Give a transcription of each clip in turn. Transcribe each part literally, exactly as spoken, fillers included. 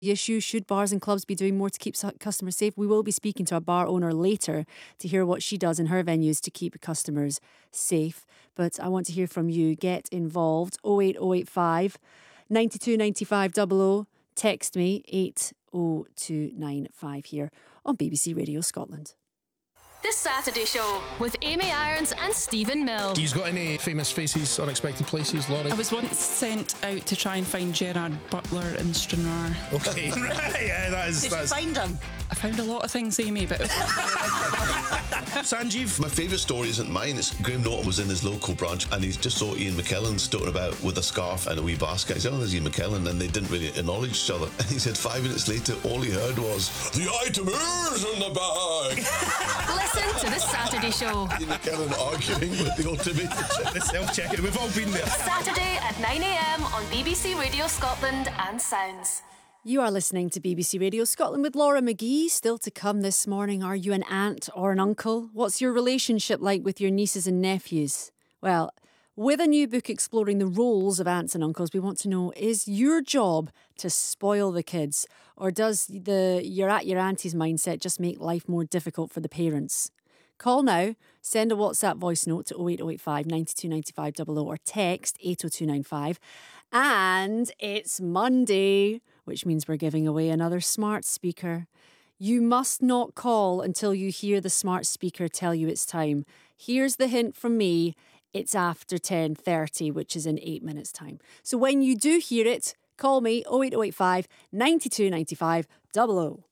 issue. Should bars and clubs be doing more to keep customers safe? We will be speaking to a bar owner later to hear what she does in her venues to keep customers safe. But I want to hear from you. Get involved. oh eight oh eight five, nine two nine five double oh. Text me eight oh two nine five here on B B C Radio Scotland. The Saturday Show with Amy Irons and Stephen Mill. Do you got any famous faces, unexpected places, Laurie? I was once sent out to try and find Gerard Butler in Stranraer. Okay, right, yeah, that is... Did that's... you find him? I found a lot of things, Amy, but... Sanjeev? My favourite story isn't mine. It's Graham Norton was in his local branch and he just saw Ian McKellen stoating about with a scarf and a wee basket. He said, oh, there's Ian McKellen, and they didn't really acknowledge each other. And he said five minutes later, all he heard was, the item is in the bag. Listen to The Saturday Show. Ian McKellen arguing with the automated check. The self-checking. We've all been there. Saturday at nine a m on B B C Radio Scotland and Sounds. You are listening to B B C Radio Scotland with Laura McGee. Still to come this morning, are you an aunt or an uncle? What's your relationship like with your nieces and nephews? Well, with a new book exploring the roles of aunts and uncles, we want to know, is your job to spoil the kids, or does the you're at your auntie's mindset just make life more difficult for the parents? Call now, send a WhatsApp voice note to oh eight oh eight five, nine two nine five double oh or text eight oh two nine five. And it's Monday, which means we're giving away another smart speaker. You must not call until you hear the smart speaker tell you it's time. Here's the hint from me. It's after ten thirty, which is in eight minutes' time. So when you do hear it, call me oh eight oh eight five, nine two nine five double oh.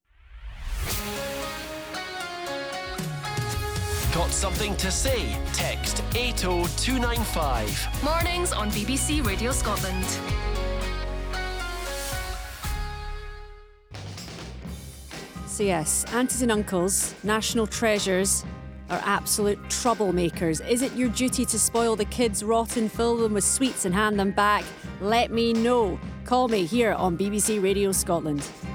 Got something to say? Text eight oh two nine five. Mornings on B B C Radio Scotland. So yes, aunties and uncles, national treasures, are absolute troublemakers. Is it your duty to spoil the kids rotten, fill them with sweets and hand them back? Let me know. Call me here on B B C Radio Scotland.